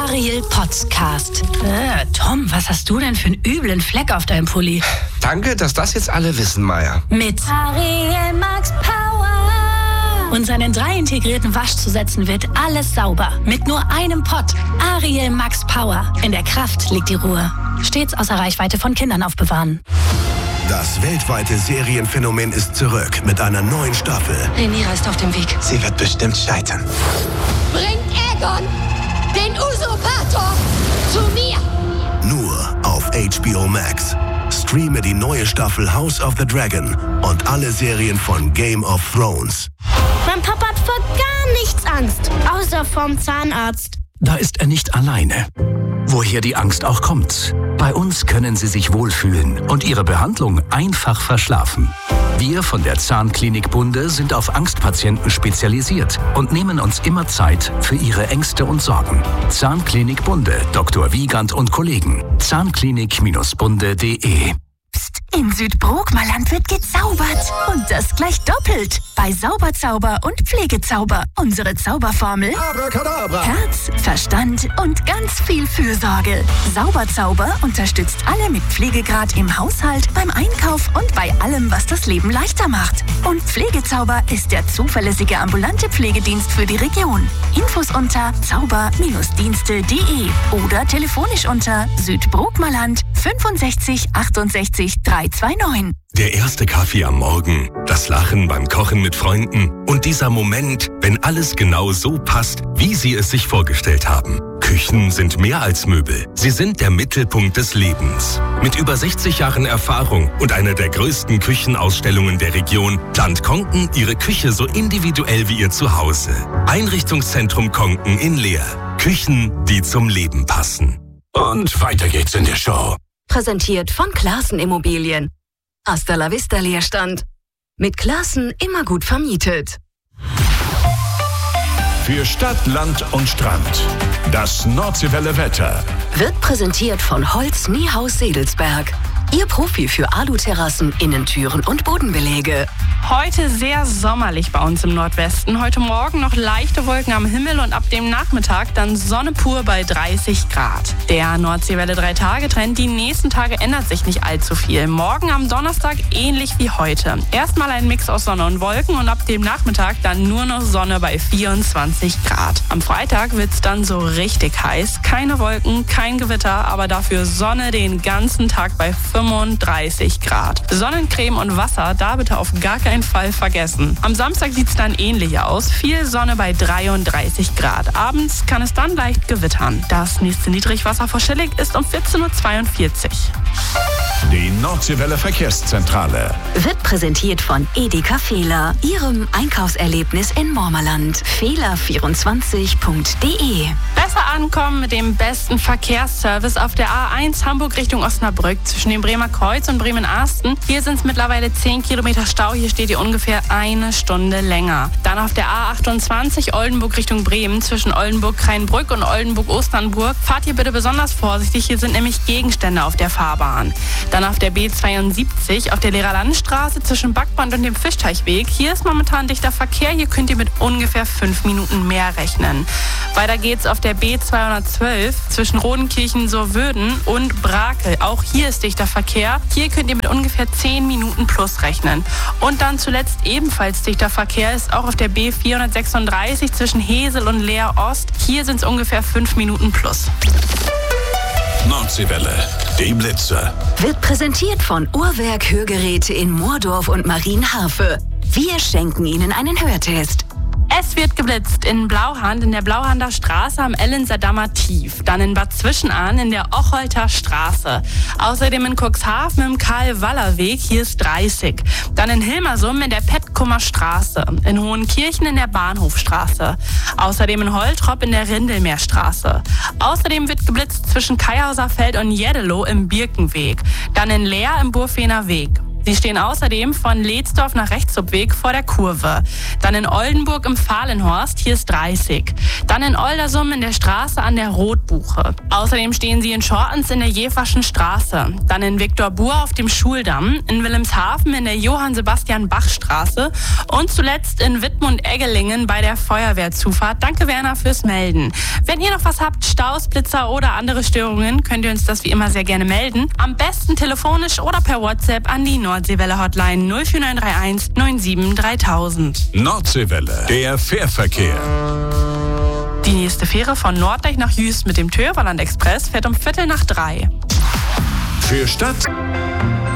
Ariel Podcast. Tom, was hast du denn für einen üblen Fleck auf deinem Pulli? Danke, dass das jetzt alle wissen, Maya. Mit Ariel Max Power. Und seinen 3 integrierten Waschzusätzen wird alles sauber. Mit nur einem Pott. Ariel Max Power. In der Kraft liegt die Ruhe. Stets außer Reichweite von Kindern aufbewahren. Das weltweite Serienphänomen ist zurück mit einer neuen Staffel. Rhaenyra ist auf dem Weg. Sie wird bestimmt scheitern. Bringt Aegon, den Usurpator, zu mir! Nur auf HBO Max. Streame die neue Staffel House of the Dragon und alle Serien von Game of Thrones. Mein Papa hat vor gar nichts Angst, außer vorm Zahnarzt. Da ist er nicht alleine. Woher die Angst auch kommt. Bei uns können Sie sich wohlfühlen und Ihre Behandlung einfach verschlafen. Wir von der Zahnklinik Bunde sind auf Angstpatienten spezialisiert und nehmen uns immer Zeit für Ihre Ängste und Sorgen. Zahnklinik Bunde, Dr. Wiegand und Kollegen. Zahnklinik-bunde.de. Psst, in Südbrookmerland wird gezaubert. Und das gleich doppelt. Bei Sauberzauber und Pflegezauber. Unsere Zauberformel: Abracadabra. Herz, Verstand und ganz viel Fürsorge. Sauberzauber unterstützt alle mit Pflegegrad im Haushalt, beim Einkauf und bei allem, was das Leben leichter macht. Und Pflegezauber ist der zuverlässige ambulante Pflegedienst für die Region. Infos unter zauber-dienste.de oder telefonisch unter Südbrookmerland 65 68 329. Der erste Kaffee am Morgen, das Lachen beim Kochen mit Freunden und dieser Moment, wenn alles genau so passt, wie Sie es sich vorgestellt haben. Küchen sind mehr als Möbel. Sie sind der Mittelpunkt des Lebens. Mit über 60 Jahren Erfahrung und einer der größten Küchenausstellungen der Region plant Konken Ihre Küche so individuell wie Ihr Zuhause. Einrichtungszentrum Konken in Leer. Küchen, die zum Leben passen. Und weiter geht's in der Show. Präsentiert von Classen Immobilien. Hasta la vista Leerstand. Mit Classen immer gut vermietet. Für Stadt, Land und Strand. Das Nordseewelle Wetter. Wird präsentiert von Holz Niehaus Sedelsberg. Ihr Profi für Aluterrassen, Innentüren und Bodenbeläge. Heute sehr sommerlich bei uns im Nordwesten. Heute Morgen noch leichte Wolken am Himmel und ab dem Nachmittag dann Sonne pur bei 30 Grad. Der Nordseewelle 3-Tage-Trend, die nächsten Tage ändert sich nicht allzu viel. Morgen am Donnerstag ähnlich wie heute. Erstmal ein Mix aus Sonne und Wolken und ab dem Nachmittag dann nur noch Sonne bei 24 Grad. Am Freitag wird's dann so richtig heiß. Keine Wolken, kein Gewitter, aber dafür Sonne den ganzen Tag bei 35 Grad. Sonnencreme und Wasser, da bitte auf gar keinen Fall vergessen. Am Samstag sieht es dann ähnlich aus. Viel Sonne bei 33 Grad. Abends kann es dann leicht gewittern. Das nächste Niedrigwasser vor Schillig ist um 14:42 Uhr. Die Nordseewelle Verkehrszentrale. Wird präsentiert von Edeka Fehler, Ihrem Einkaufserlebnis in Mormerland. Fehler24.de. Besser ankommen mit dem besten Verkehrsservice auf der A1 Hamburg Richtung Osnabrück zwischen dem Bremer Kreuz und Bremen-Arsten. Hier sind es mittlerweile 10 Kilometer Stau. Hier steht ihr ungefähr eine Stunde länger. Dann auf der A28 Oldenburg Richtung Bremen zwischen Oldenburg-Kreinbrück und Oldenburg-Osternburg. Fahrt hier bitte besonders vorsichtig. Hier sind nämlich Gegenstände auf der Fahrbahn. Dann auf der B72 auf der Lehrerlandstraße zwischen Backband und dem Fischteichweg. Hier ist momentan dichter Verkehr. Hier könnt ihr mit ungefähr 5 Minuten mehr rechnen. Weiter geht's auf der B212 zwischen Rodenkirchen-Sorwöden und Brakel. Auch hier ist dichter Verkehr. Hier könnt ihr mit ungefähr 10 Minuten plus rechnen. Und dann zuletzt ebenfalls dichter Verkehr ist auch auf der B436 zwischen Hesel und Leer Ost. Hier sind es ungefähr 5 Minuten plus. Nordseewelle, die Blitze. Wird präsentiert von Uhrwerk Hörgeräte in Moordorf und Marienharfe. Wir schenken Ihnen einen Hörtest. Es wird geblitzt in Blauhand in der Blauhander Straße am Ellenser Tief. Dann in Bad Zwischenahn in der Ocholter Straße. Außerdem in Cuxhaven im Karl-Waller-Weg, hier ist 30. Dann in Hilmersum in der Petkummer Straße. In Hohenkirchen in der Bahnhofstraße. Außerdem in Holtrop in der Rindelmeerstraße. Außerdem wird geblitzt zwischen Kaihauser Feld und Jeddelo im Birkenweg. Dann in Leer im Burfener Weg. Sie stehen außerdem von Leetsdorf nach Rechtshupweg vor der Kurve. Dann in Oldenburg im Fahlenhorst, hier ist 30. Dann in Oldersum in der Straße an der Rotbuche. Außerdem stehen Sie in Schortens in der Jeverschen Straße. Dann in Viktorbur auf dem Schuldamm, in Wilhelmshaven in der Johann-Sebastian-Bach-Straße und zuletzt in Wittmund-Eggelingen bei der Feuerwehrzufahrt. Danke, Werner, fürs Melden. Wenn ihr noch was habt, Staus, Blitzer oder andere Störungen, könnt ihr uns das wie immer sehr gerne melden. Am besten telefonisch oder per WhatsApp an die Nordseewelle-Hotline 04931 97 3000. Nordseewelle, der Fährverkehr. Die nächste Fähre von Norddeich nach Jüst mit dem Töverland Express fährt um 2:45. Für Stadt